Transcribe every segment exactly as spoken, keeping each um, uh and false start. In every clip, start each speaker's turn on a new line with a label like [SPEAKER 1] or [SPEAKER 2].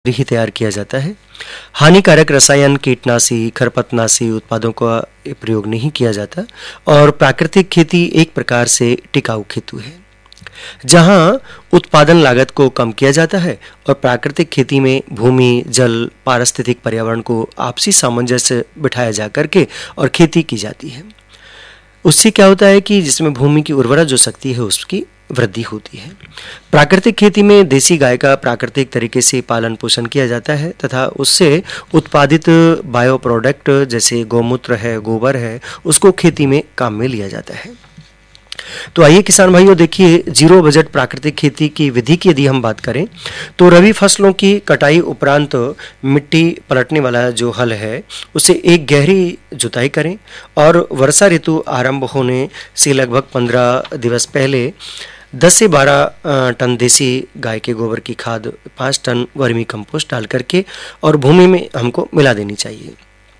[SPEAKER 1] ही तैयार किया जाता है। हानिकारक रसायन, कीटनाशी, खरपतनाशी उत्पादों का प्रयोग नहीं किया जाता और प्राकृतिक खेती एक प्रकार से टिकाऊ खेती है, जहां उत्पादन लागत को कम किया जाता है और प्राकृतिक खेती में भूमि, जल, पारिस्थितिक पर्यावरण को आपसी सामंजस्य बिठाया जा करके और खेती की जाती है। उससे क्या होता है कि जिसमें भूमि की उर्वरा जो शक्ति है उसकी वृद्धि होती है। प्राकृतिक खेती में देसी गाय का प्राकृतिक तरीके से पालन पोषण किया जाता है तथा उससे उत्पादित बायो प्रोडक्ट जैसे गौमूत्र है, गोबर है, उसको खेती में काम में लिया जाता है। तो आइए किसान भाइयों, देखिए जीरो बजट प्राकृतिक खेती की विधि की यदि हम बात करें तो रबी फसलों की कटाई उपरांत मिट्टी पलटने वाला जो हल है उसे एक गहरी जुताई करें और वर्षा ऋतु आरंभ होने से लगभग पंद्रह दिवस पहले दस से बारह टन देसी गाय के गोबर की खाद, पाँच टन वर्मी कंपोस्ट डाल करके और भूमि में हमको मिला देनी चाहिए।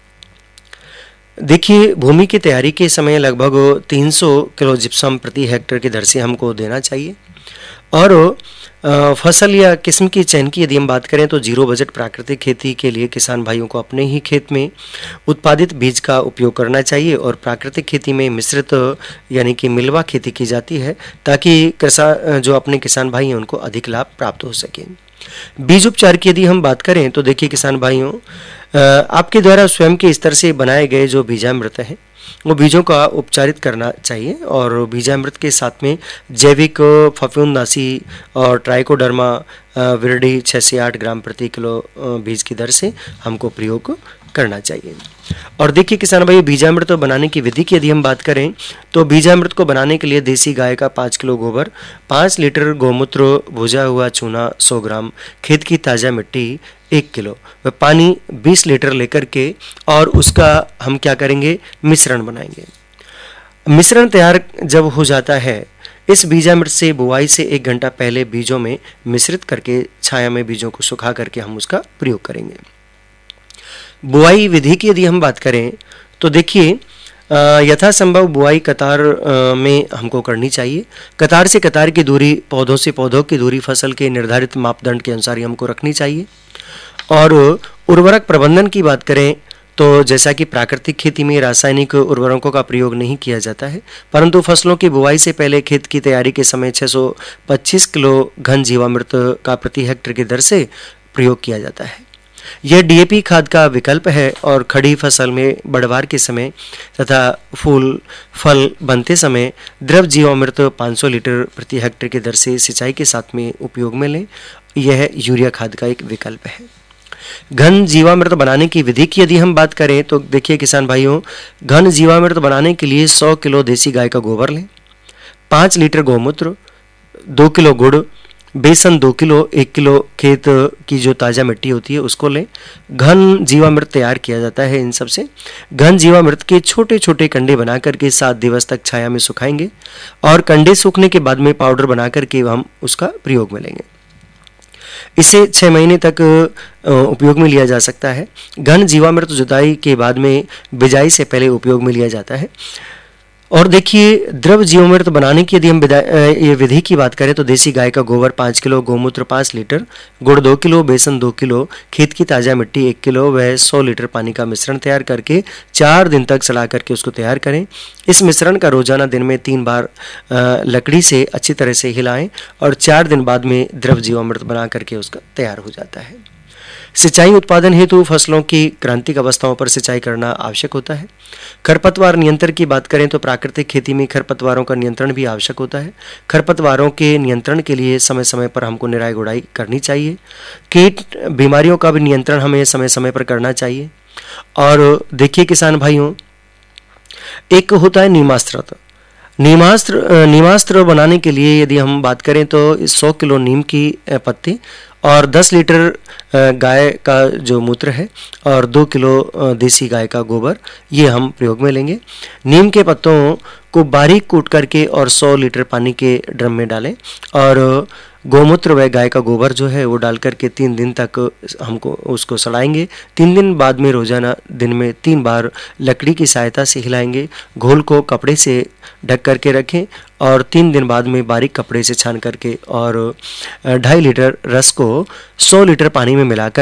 [SPEAKER 1] देखिए भूमि की तैयारी के समय लगभग तीन सौ किलो जिप्सम प्रति हेक्टेयर की दर से हमको देना चाहिए। और फसल या किस्म की चयन की यदि हम बात करें तो जीरो बजट प्राकृतिक खेती के लिए किसान भाइयों को अपने ही खेत में उत्पादित बीज का उपयोग करना चाहिए और प्राकृतिक खेती में मिश्रित यानी कि मिलवा खेती की जाती है ताकि किसान जो अपने किसान भाई हैं उनको अधिक लाभ प्राप्त हो सके। बीज उपचार की यदि हम बात करें तो देखिए किसान भाइयों, आपके द्वारा स्वयं के स्तर से बनाए गए जो बीजामृत हैं वो बीजों का उपचारित करना चाहिए और बीजामृत के साथ में जैविक फफूंदनाशी और ट्राइकोडर्मा विरिडी छः से आठ ग्राम प्रति किलो बीज की दर से हमको प्रयोग करना चाहिए। और देखिए किसान भाई, बीजामृत बनाने की विधि की यदि हम बात करें तो बीजामृत को बनाने के लिए देसी गाय का पाँच किलो गोबर, पाँच लीटर गौमूत्र, भुजा हुआ चूना सौ ग्राम, खेत की ताज़ा मिट्टी एक किलो व पानी बीस लीटर लेकर के और उसका हम क्या करेंगे, मिश्रण बनाएंगे। मिश्रण तैयार जब हो जाता है, इस बीजामृत से बुआई से एक घंटा पहले बीजों में मिश्रित करके छाया में बीजों को सुखा करके हम उसका प्रयोग करेंगे। बुआई विधि की यदि हम बात करें तो देखिए यथासंभव बुआई कतार में हमको करनी चाहिए। कतार से कतार की दूरी, पौधों से पौधों की दूरी फसल के निर्धारित मापदंड के अनुसार ही हमको रखनी चाहिए। और उर्वरक प्रबंधन की बात करें तो जैसा कि प्राकृतिक खेती में रासायनिक उर्वरकों का प्रयोग नहीं किया जाता है, परंतु फसलों की बुआई से पहले खेत की तैयारी के समय छह सौ पच्चीस किलो घन जीवामृत का प्रति हेक्टेयर की दर से प्रयोग किया जाता है। यह डी ए पी खाद का विकल्प है और खड़ी फसल में बढ़वार के समय तथा फूल फल बनते समय द्रव जीवामृत पाँच सौ लीटर प्रति हेक्टेयर की दर से सिंचाई के साथ में उपयोग में लें। यह यूरिया खाद का एक विकल्प है। घन जीवामृत बनाने की विधि की यदि हम बात करें तो देखिए किसान भाइयों, घन जीवामृत बनाने के लिए सौ किलो देसी गाय का गोबर लें, पाँच लीटर गौमूत्र, दो किलो गुड़, बेसन दो किलो, एक किलो खेत की जो ताज़ा मिट्टी होती है उसको लें। घन जीवामृत तैयार किया जाता है इन सब से। घन जीवामृत के छोटे छोटे कंडे बना करके सात दिवस तक छाया में सुखाएंगे और कंडे सूखने के बाद में पाउडर बना करके हम उसका प्रयोग में लेंगे। इसे छः महीने तक उपयोग में लिया जा सकता है। घन जीवामृत जुताई के बाद में बिजाई से पहले उपयोग में लिया जाता है। और देखिए द्रव जीवामृत बनाने की यदि हम ये विधि की बात करें तो देसी गाय का गोबर पाँच किलो, गौमूत्र पाँच लीटर, गुड़ दो किलो, बेसन दो किलो, खेत की ताज़ा मिट्टी एक किलो व सौ लीटर पानी का मिश्रण तैयार करके चार दिन तक चला करके उसको तैयार करें। इस मिश्रण का रोजाना दिन में तीन बार लकड़ी से अच्छी तरह से हिलाएं और चार दिन बाद में द्रव जीवामृत बना करके उसका तैयार हो जाता है। सिंचाई उत्पादन हेतु फसलों की क्रांतिक अवस्थाओं पर सिंचाई करना आवश्यक होता है। खरपतवार नियंत्रण की बात करें तो प्राकृतिक खेती में खरपतवारों का नियंत्रण भी आवश्यक होता है। खरपतवारों के नियंत्रण के लिए समय समय पर हमको निराई गुड़ाई करनी चाहिए। कीट बीमारियों का भी नियंत्रण हमें समय समय पर करना चाहिए। और देखिए किसान भाइयों, एक होता है नीमास्त्र। नीमास्त्र नीमास्त्र बनाने के लिए यदि हम बात करें तो सौ किलो नीम की पत्ती और दस लीटर गाय का जो मूत्र है और दो किलो देसी गाय का गोबर, ये हम प्रयोग में लेंगे। नीम के पत्तों को बारीक कूट करके और सौ लीटर पानी के ड्रम में डालें और गोमूत्र व गाय का गोबर जो है वो डाल करके तीन दिन तक हमको उसको सड़ाएंगे। तीन दिन बाद में रोजाना दिन में तीन बार लकड़ी की सहायता से हिलाएंगे। घोल को कपड़े से ढक करके रखें और तीन दिन बाद में बारीक कपड़े से छान करके और ढाई लीटर रस को सौ लीटर पानी में मिलाकर